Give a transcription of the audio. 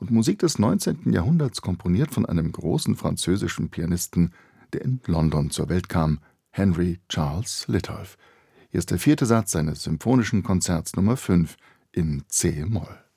und Musik des 19. Jahrhunderts, komponiert von einem großen französischen Pianisten, der in London zur Welt kam, Henry Charles Litolff. Hier ist der 4. Satz seines Symphonischen Konzerts Nr. 5 in c-Moll.